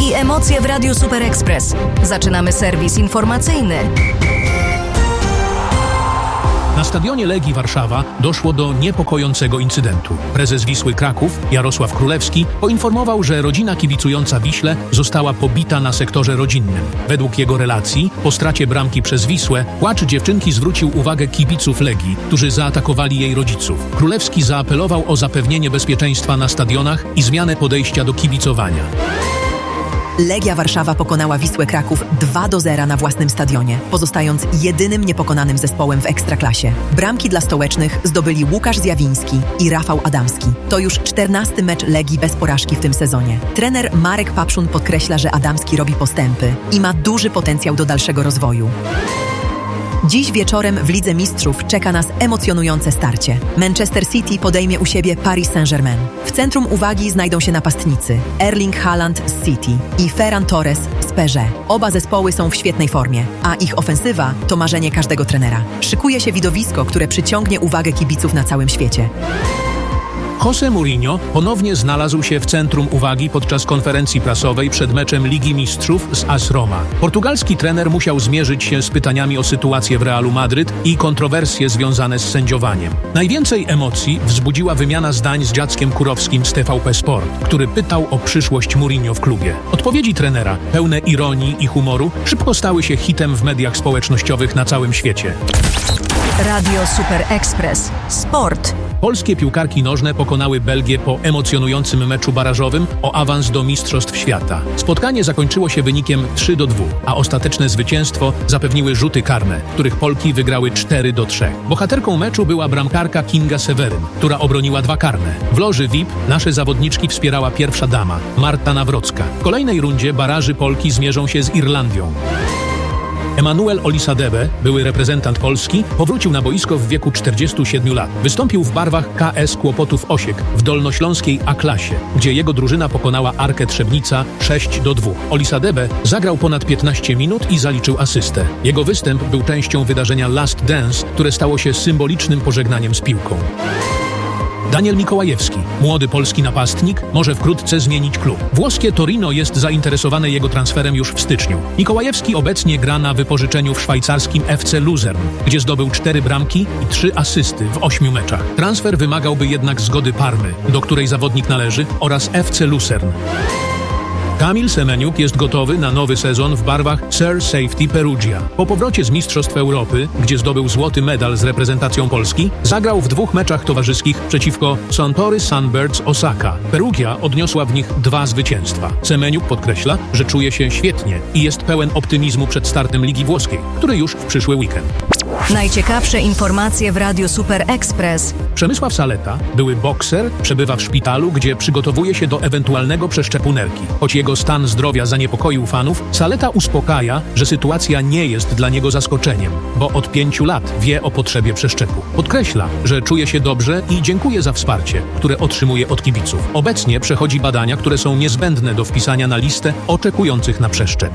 i emocje w Radiu Super Express. Zaczynamy serwis informacyjny. Na stadionie Legii Warszawa doszło do niepokojącego incydentu. Prezes Wisły Kraków, Jarosław Królewski, poinformował, że rodzina kibicująca Wiśle została pobita na sektorze rodzinnym. Według jego relacji, po stracie bramki przez Wisłę, płacz dziewczynki zwrócił uwagę kibiców Legii, którzy zaatakowali jej rodziców. Królewski zaapelował o zapewnienie bezpieczeństwa na stadionach i zmianę podejścia do kibicowania. Legia Warszawa pokonała Wisłę Kraków 2-0 na własnym stadionie, pozostając jedynym niepokonanym zespołem w Ekstraklasie. Bramki dla stołecznych zdobyli Łukasz Zjawiński i Rafał Adamski. To już 14. mecz Legii bez porażki w tym sezonie. Trener Marek Papszun podkreśla, że Adamski robi postępy i ma duży potencjał do dalszego rozwoju. Dziś wieczorem w Lidze Mistrzów czeka nas emocjonujące starcie. Manchester City podejmie u siebie Paris Saint-Germain. W centrum uwagi znajdą się napastnicy Erling Haaland z City i Ferran Torres z PSG. Oba zespoły są w świetnej formie, a ich ofensywa to marzenie każdego trenera. Szykuje się widowisko, które przyciągnie uwagę kibiców na całym świecie. José Mourinho ponownie znalazł się w centrum uwagi podczas konferencji prasowej przed meczem Ligi Mistrzów z AS Roma. Portugalski trener musiał zmierzyć się z pytaniami o sytuację w Realu Madryt i kontrowersje związane z sędziowaniem. Najwięcej emocji wzbudziła wymiana zdań z Dziadzkiem Kurowskim z TVP Sport, który pytał o przyszłość Mourinho w klubie. Odpowiedzi trenera, pełne ironii i humoru, szybko stały się hitem w mediach społecznościowych na całym świecie. Radio Super Express. Sport. Polskie piłkarki nożne pokonały Belgię po emocjonującym meczu barażowym o awans do Mistrzostw Świata. Spotkanie zakończyło się wynikiem 3-2, a ostateczne zwycięstwo zapewniły rzuty karne, których Polki wygrały 4-3. Bohaterką meczu była bramkarka Kinga Seweryn, która obroniła 2 karne. W loży VIP nasze zawodniczki wspierała pierwsza dama, Marta Nawrocka. W kolejnej rundzie baraży Polki zmierzą się z Irlandią. Emanuel Olisadebe, były reprezentant Polski, powrócił na boisko w wieku 47 lat. Wystąpił w barwach KS Kłopotów Osiek w dolnośląskiej A-klasie, gdzie jego drużyna pokonała Arkę Trzebnica 6-2. Olisadebe zagrał ponad 15 minut i zaliczył asystę. Jego występ był częścią wydarzenia Last Dance, które stało się symbolicznym pożegnaniem z piłką. Daniel Mikołajewski, młody polski napastnik, może wkrótce zmienić klub. Włoskie Torino jest zainteresowane jego transferem już w styczniu. Mikołajewski obecnie gra na wypożyczeniu w szwajcarskim FC Luzern, gdzie zdobył 4 bramki i 3 asysty w 8 meczach. Transfer wymagałby jednak zgody Parmy, do której zawodnik należy, oraz FC Lucern. Kamil Semeniuk jest gotowy na nowy sezon w barwach Sir Safety Perugia. Po powrocie z Mistrzostw Europy, gdzie zdobył złoty medal z reprezentacją Polski, zagrał w 2 meczach towarzyskich przeciwko Suntory Sunbirds Osaka. Perugia odniosła w nich 2 zwycięstwa. Semeniuk podkreśla, że czuje się świetnie i jest pełen optymizmu przed startem Ligi Włoskiej, który już w przyszły weekend. Najciekawsze informacje w Radiu Super Express. Przemysław Saleta, były bokser, przebywa w szpitalu, gdzie przygotowuje się do ewentualnego przeszczepu nerki. Choć jego stan zdrowia zaniepokoił fanów, Saleta uspokaja, że sytuacja nie jest dla niego zaskoczeniem, bo od 5 lat wie o potrzebie przeszczepu. Podkreśla, że czuje się dobrze i dziękuję za wsparcie, które otrzymuje od kibiców. Obecnie przechodzi badania, które są niezbędne do wpisania na listę oczekujących na przeszczep.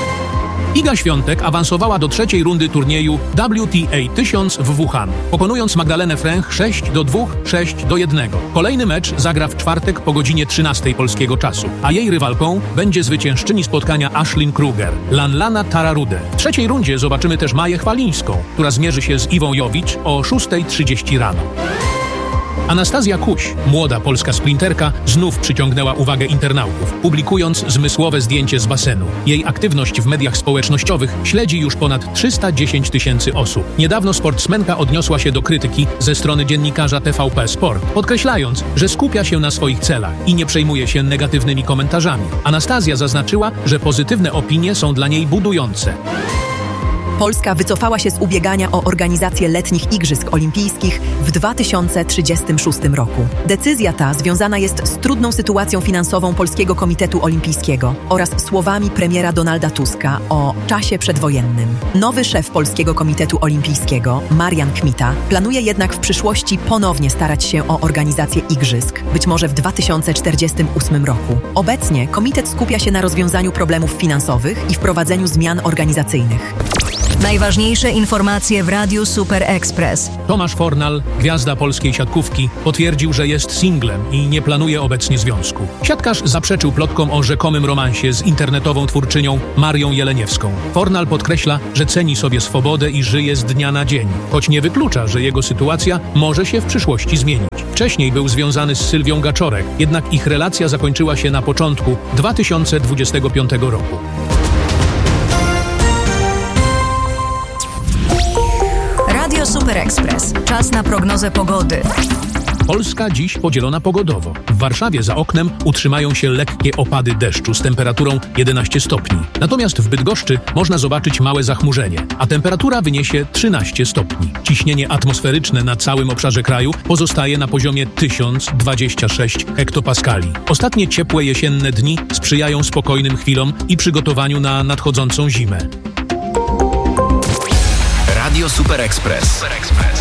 Iga Świątek awansowała do 3. rundy turnieju WTA 1000 w Wuhan, pokonując Magdalenę Fręch 6-2, 6-1. Kolejny mecz zagra w czwartek po godzinie 13 polskiego czasu, a jej rywalką będzie zwyciężczyni spotkania Ashlyn Kruger, Lanlana Tararude. W 3. rundzie zobaczymy też Maję Chwalińską, która zmierzy się z Iwą Jowicz o 6:30 rano. Anastazja Kuś, młoda polska sprinterka, znów przyciągnęła uwagę internautów, publikując zmysłowe zdjęcie z basenu. Jej aktywność w mediach społecznościowych śledzi już ponad 310 000 osób. Niedawno sportsmenka odniosła się do krytyki ze strony dziennikarza TVP Sport, podkreślając, że skupia się na swoich celach i nie przejmuje się negatywnymi komentarzami. Anastazja zaznaczyła, że pozytywne opinie są dla niej budujące. Polska wycofała się z ubiegania o organizację letnich Igrzysk Olimpijskich w 2036 roku. Decyzja ta związana jest z trudną sytuacją finansową Polskiego Komitetu Olimpijskiego oraz słowami premiera Donalda Tuska o czasie przedwojennym. Nowy szef Polskiego Komitetu Olimpijskiego, Marian Kmita, planuje jednak w przyszłości ponownie starać się o organizację Igrzysk, być może w 2048 roku. Obecnie komitet skupia się na rozwiązaniu problemów finansowych i wprowadzeniu zmian organizacyjnych. Najważniejsze informacje w Radiu Super Express. Tomasz Fornal, gwiazda polskiej siatkówki, potwierdził, że jest singlem i nie planuje obecnie związku. Siatkarz zaprzeczył plotkom o rzekomym romansie z internetową twórczynią Marią Jeleniewską. Fornal podkreśla, że ceni sobie swobodę i żyje z dnia na dzień, choć nie wyklucza, że jego sytuacja może się w przyszłości zmienić. Wcześniej był związany z Sylwią Gaczorek, jednak ich relacja zakończyła się na początku 2025 roku. Radio Super Express. Czas na prognozę pogody. Polska dziś podzielona pogodowo. W Warszawie za oknem utrzymają się lekkie opady deszczu z temperaturą 11 stopni. Natomiast w Bydgoszczy można zobaczyć małe zachmurzenie, a temperatura wyniesie 13 stopni. Ciśnienie atmosferyczne na całym obszarze kraju pozostaje na poziomie 1026 hektopaskali. Ostatnie ciepłe jesienne dni sprzyjają spokojnym chwilom i przygotowaniu na nadchodzącą zimę. Radio Super Express.